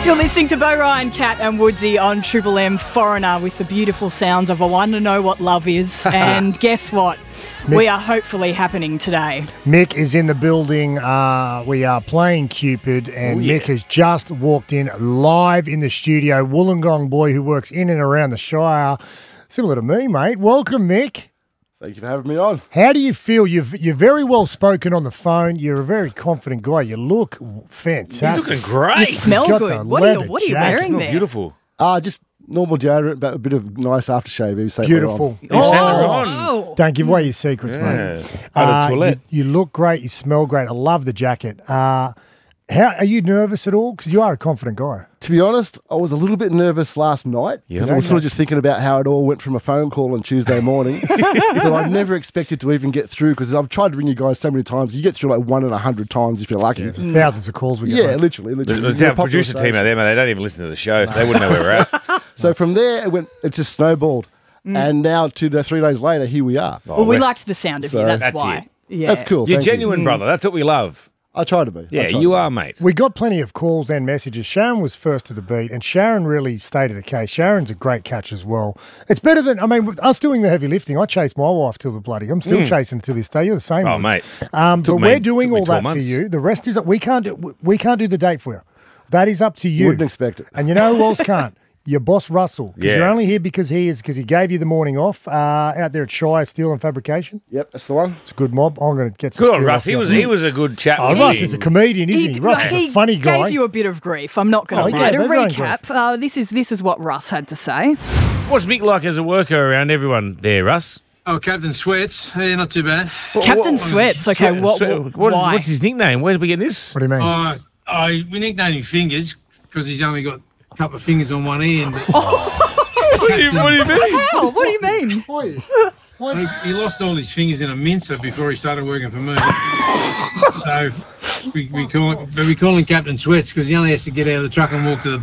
You're listening to Bo Ryan, Cat and Woodsy on Triple M Foreigner with the beautiful sounds of I Want to Know What Love Is. And guess what? Mick, we are hopefully happening today. Mick is in the building. We are playing Cupid, and Mick has just walked in live in the studio. Wollongong boy who works in and around the Shire. Similar to me, mate. Welcome, Mick. Thank you for having me on. How do you feel? You're very well spoken on the phone. You're a very confident guy. You look fantastic. He's looking great. You smell got good. the What are you leather wearing jacket. there? Beautiful. Just normal deodorant, but a bit of nice aftershave. Beautiful. You sat there on. Oh. Don't give away your secrets, Yeah. mate. Out of toilet. You look great. You smell great. I love the jacket. How are you nervous at all? Because you are a confident guy. To be honest, I was a little bit nervous last night. Yeah. Because I was sort of just thinking about how it all went from a phone call on Tuesday morning that I never expected to even get through, because I've tried to ring you guys so many times. You get through like 1 in 100 times if you're lucky. There's thousands of calls we get. Yeah, mate. literally. It's We're a our popular producer team out station. there, man. They don't even listen to the show, so they wouldn't know where we're at. So from there, it just snowballed. And now, 3 days later, here we are. Well, we liked the sound of So you. That's that's why. it. Yeah. That's cool. You're thank you. genuine, brother. That's what we love. I try to be. Yeah, I try you to be. are, mate. We got plenty of calls and messages. Sharon was first to the beat, and Sharon really stated the case. Sharon's a great catch as well. It's better than, us doing the heavy lifting. I chased my wife till the bloody. I'm still chasing to this day. You're the same. Oh, Woods. mate. But Took we're me doing all 12 that months. for you. The rest is we can't do the date for you. That is up to you. Wouldn't expect it. And you know who else can't? Your boss Russell. 'Cause Yeah. You're only here because he gave you the morning off out there at Shire Steel and Fabrication. Yep, that's the one. It's a good mob. I'm going to get some Good on steel Russ. off He you. was a good chap. Oh, wasn't Russ he? is a comedian, isn't he? Russ is a funny guy. Gave you a bit of grief. I'm not going Oh, to he lie. gave To everyone recap, this is what Russ had to say. What's Mick like as a worker around everyone there, Russ? Oh, Captain Sweats. Yeah, not too bad. Captain Sweats. Okay, why? What's his nickname? Where's we getting this? What do you mean? We nicknamed him Fingers because he's only got a couple of fingers on one hand. What do you mean? Oh, what do you mean? He lost all his fingers in a mincer before he started working for me. So we call him Captain Sweats because he only has to get out of the truck and walk to the